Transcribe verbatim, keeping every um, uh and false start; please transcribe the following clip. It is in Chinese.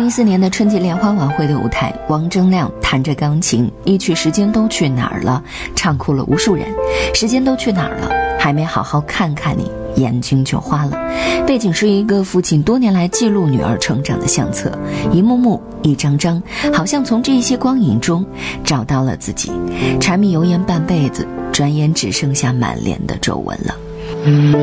一四年的春季联欢晚会的舞台，王铮亮弹着钢琴，一曲《时间都去哪儿了》，唱哭了无数人。时间都去哪儿了？还没好好看看你，眼睛就花了。背景是一个父亲多年来记录女儿成长的相册，一幕幕一张张，好像从这些光影中找到了自己。柴米油盐半辈子，转眼只剩下满脸的皱纹了。